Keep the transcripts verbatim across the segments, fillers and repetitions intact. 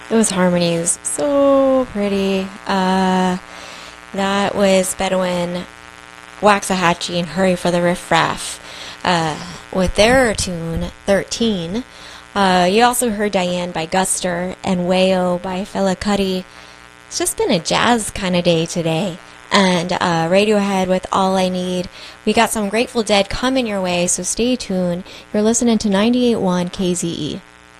Those harmonies, so pretty. Uh, that was Bedouin, Waxahachie, and Hurry for the Riff Raff uh, with their tune, thirteen. Uh, you also heard Diane by Guster and Wayo by Fela Kuti. It's just been a jazz kind of day today. And uh, Radiohead with All I Need. We got some Grateful Dead coming your way, so stay tuned. You're listening to ninety-eight point one K Z E.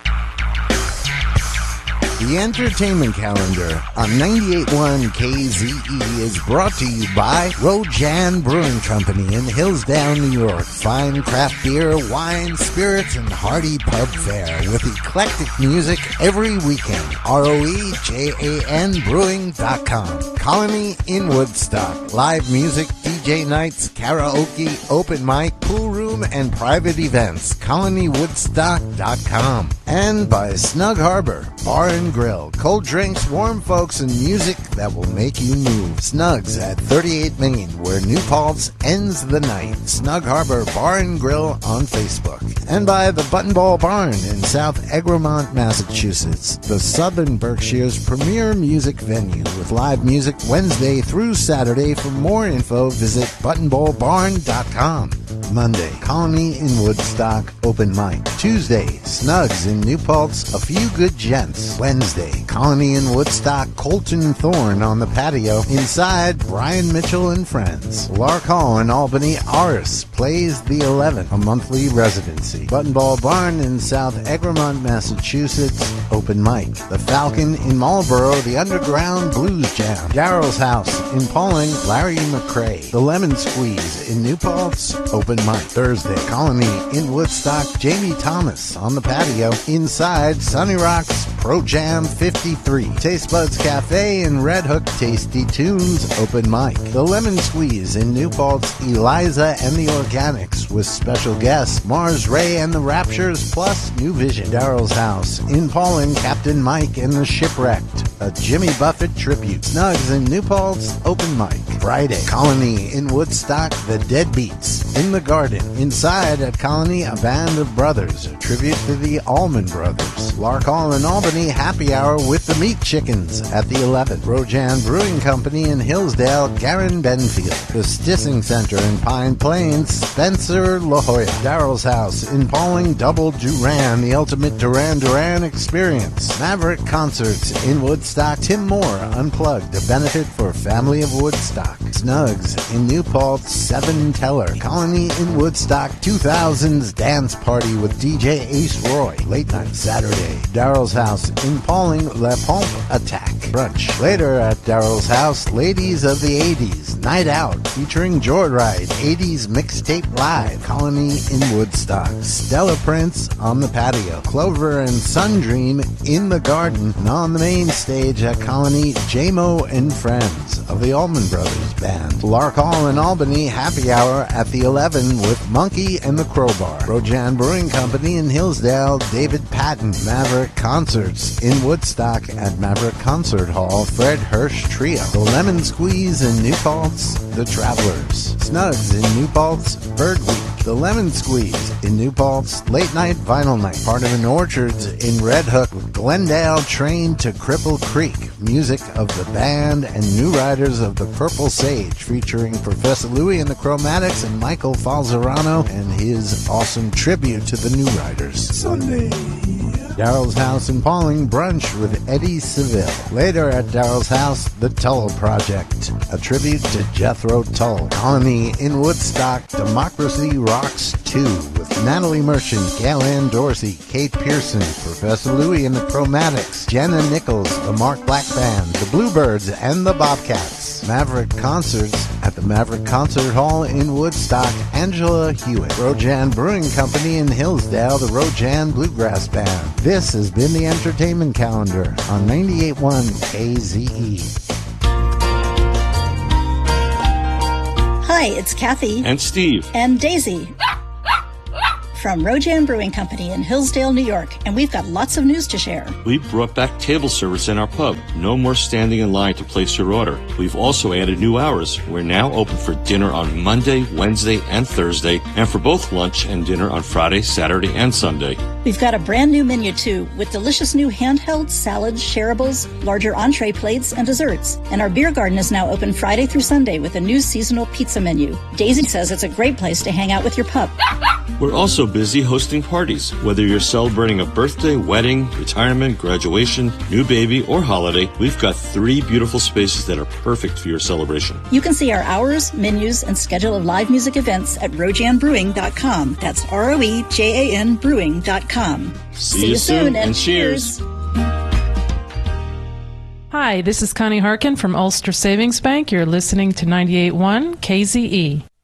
The entertainment calendar on ninety-eight point one K Z E is brought to you by Rojan Brewing Company in Hillsdale, New York. Fine craft beer, wine, spirits, and hearty pub fare with eclectic music every weekend. R O E J A N Brewing dot com. Colony in Woodstock. Live music, D J nights, karaoke, open mic, pool room, and private events. Colony Woodstock dot com. And by Snug Harbor Bar and Grill. Cold drinks, warm folks, and music that will make you move. Snugs at thirty-eight Main, where New Paltz ends the night. Snug Harbor Bar and Grill on Facebook. And by the Buttonball Barn in South Egremont, Massachusetts. The Southern Berkshire's premier music venue with live music Wednesday through Saturday. For more info, visit buttonball barn dot com. Monday, Colony in Woodstock, open mic. Tuesday, Snugs in New Paltz, a few good gents. Wednesday, Colony in Woodstock, Colton Thorne on the patio. Inside, Brian Mitchell and Friends. Lark Hall in Albany, Aris plays the eleventh, a monthly residency. Buttonball Barn in South Egremont, Massachusetts, open mic. The Falcon in Marlborough, the Underground Blues Jam. Daryl's House in Pauling, Larry McCrae. The Lemon Squeeze in New Paltz, open mic. Thursday, Colony in Woodstock, Jamie Thomas on the patio. Inside, Sunny Rocks Pro Jam fifty-three. Taste Buds Cafe in Red Hook, Tasty Tunes, open mic. The Lemon Squeeze in New Paltz, Eliza and the Organics with special guests Mars Ray and the Raptures plus New Vision. Daryl's House in Pauling, Captain Mike and the Shipwrecked, a Jimmy Buffett tribute. Snugs in New Paltz, open mic. Friday, Colony in Woodstock, the Deadbeats in the Garden. Inside at Colony, a band of brothers, a tribute to the Allman Brothers. Lark Hall in Albany, happy hour with the Meat Chickens at the eleventh. Rojan Brewing Company in Hillsdale, Garen Benfield. The Stissing Center in Pine Plains, Spencer La Jolla. Daryl's House in Pauling, Double Duran, the ultimate Duran Duran experience. Maverick Concerts in Woodstock, Tim Moore Unplugged, a benefit for Family of Woodstock. Snugs in New Paltz, Seven Teller. Colony in Woodstock, two thousands Dance Party with D J Ace Roy. Late night Saturday. Daryl's House in Pauling, La Pompe Attack. Brunch. Later at Daryl's House, Ladies of the eighties. Night Out featuring Joyride. eighties Mixtape Live. Colony in Woodstock. Stella Prince on the patio. Clover and Sundream in the Garden. And on the main stage at Colony, J-Mo and Friends of the Allman Brothers Band. Lark Hall in Albany, happy hour at the eleven with Monkey and the Crowbar. Rojan Brewing Company in Hillsdale, David Patton. Maverick Concerts in Woodstock at Maverick Concert Hall, Fred Hirsch Trio. The Lemon Squeeze in New Paltz, The Travelers. Snugs in New Paltz, Bird Week. The Lemon Squeeze in New Paltz, Late Night Vinyl Night. Part of an Orchards in Red Hook, Glendale Train to Cripple Creek. Music of the band and New Riders of the Purple Sage, featuring Professor Louie and the Chromatics and Michael Falzerano and his awesome tribute to the New Riders. Sunday. Daryl's House in Pauling, brunch with Eddie Seville. Later at Daryl's House, The Tull Project, a tribute to Jethro Tull. Colony in Woodstock, Democracy Rocks two, with Natalie Merchant, Gail Ann Dorsey, Kate Pearson, Professor Louie and the Chromatics, Jenna Nichols, the Mark Black Band, the Bluebirds, and the Bobcats. Maverick Concerts at the Maverick Concert Hall in Woodstock, Angela Hewitt. Rojan Brewing Company in Hillsdale, the Rojan Bluegrass Band. This has been the Entertainment Calendar on ninety-eight point one K Z E. Hi, it's Kathy. And Steve. And Daisy. from Rojan Brewing Company in Hillsdale, New York, and we've got lots of news to share. We brought back table service in our pub. No more standing in line to place your order. We've also added new hours. We're now open for dinner on Monday, Wednesday, and Thursday, and for both lunch and dinner on Friday, Saturday, and Sunday. We've got a brand new menu, too, with delicious new handheld salads, shareables, larger entree plates, and desserts. And our beer garden is now open Friday through Sunday with a new seasonal pizza menu. Daisy says it's a great place to hang out with your pup. We're also busy hosting parties. Whether you're celebrating a birthday, wedding, retirement, graduation, new baby, or holiday, we've got three beautiful spaces that are perfect for your celebration. You can see our hours, menus, and schedule of live music events at rojan brewing dot com. That's R O E J A N brewing dot com. See, See you soon, and cheers. Hi, this is Connie Harkin from Ulster Savings Bank. You're listening to ninety-eight point one K Z E.